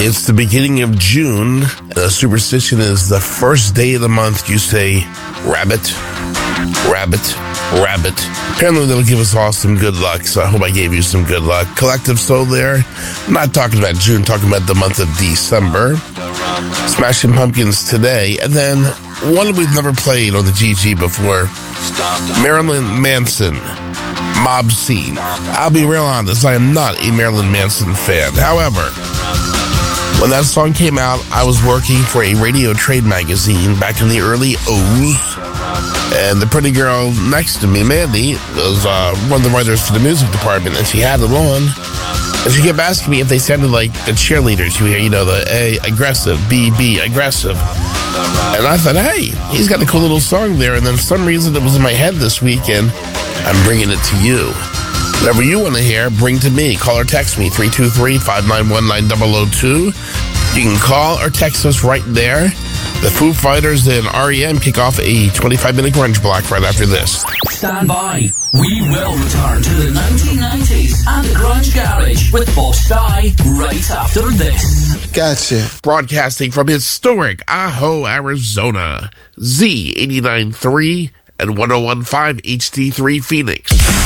It's the beginning of June. The superstition is the first day of the month you say, rabbit, rabbit, rabbit. Apparently that'll give us all some good luck, so I hope I gave you some good luck. Collective Soul there. I'm not talking about June, talking about the month of December. Smashing Pumpkins today. And then one we've never played on the GG before, Marilyn Manson, Mob Scene. I'll be real honest, I am not a Marilyn Manson fan. However, when that song came out, I was working for a radio trade magazine back in the early O's. And the pretty girl next to me, Mandy, was one of the writers for the music department, and she had it on. And she kept asking me if they sounded like the cheerleaders you hear, you know, the A, aggressive, B, aggressive. And I thought, hey, he's got a cool little song there. And then for some reason it was in my head this weekend. I'm bringing it to you. Whatever you want to hear, bring to me. Call or text me, 323-591-9002. You can call or text us right there. The Foo Fighters and REM kick off a 25-minute grunge block right after this. Stand by. We will return to the 1990s and the grunge garage with Bob Sty right after this. Gotcha. Broadcasting from historic Ajo, Arizona. Z89.3 and 101.5 HD3 Phoenix.